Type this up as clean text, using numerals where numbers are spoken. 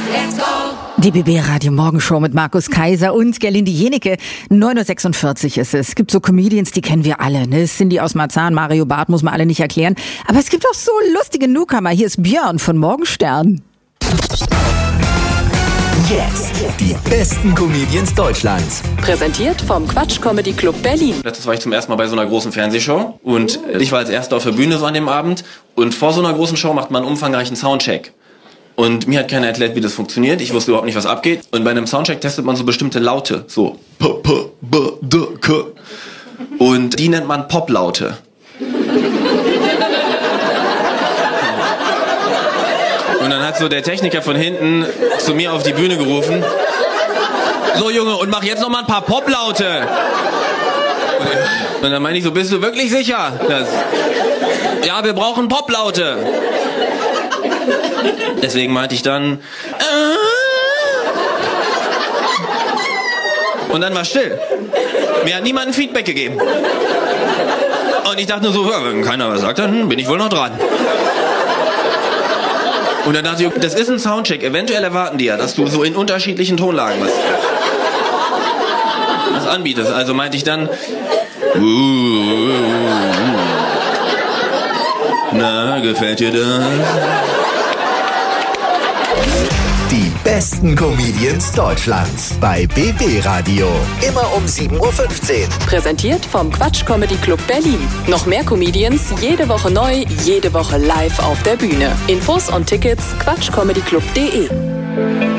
Die BB Radio Morgenshow mit Markus Kaiser und Gerlinde Jenecke. 9:46 Uhr ist es. Es gibt so Comedians, die kennen wir alle. Ne? Cindy aus Marzahn, Mario Barth, muss man alle nicht erklären. Aber es gibt auch so lustige Newcomer. Hier ist Björn von Morgenstern. Jetzt die besten Comedians Deutschlands. Präsentiert vom Quatsch Comedy Club Berlin. Letztes war ich zum ersten Mal bei so einer großen Fernsehshow und ich war als Erster auf der Bühne so an dem Abend. Und vor so einer großen Show macht man einen umfangreichen Soundcheck. Und mir hat keiner erklärt, wie das funktioniert. Ich wusste überhaupt nicht, was abgeht. Und bei einem Soundcheck testet man so bestimmte Laute. So P, P, B, D, K. Und die nennt man Poplaute. Und dann hat so der Techniker von hinten zu mir auf die Bühne gerufen. So Junge, und mach jetzt noch mal ein paar Poplaute. Und dann meine ich so, bist du wirklich sicher? Ja, wir brauchen Poplaute. Deswegen meinte ich dann... Und dann war still. Mir hat niemand ein Feedback gegeben. Und ich dachte nur so, wenn keiner was sagt, dann bin ich wohl noch dran. Und dann dachte ich, das ist ein Soundcheck. Eventuell erwarten die ja, dass du so in unterschiedlichen Tonlagen was anbietest. Also meinte ich dann... Na, gefällt dir das? Die besten Comedians Deutschlands bei BB Radio. Immer um 7:15 Uhr. Präsentiert vom Quatsch Comedy Club Berlin. Noch mehr Comedians, jede Woche neu, jede Woche live auf der Bühne. Infos und Tickets quatschcomedyclub.de.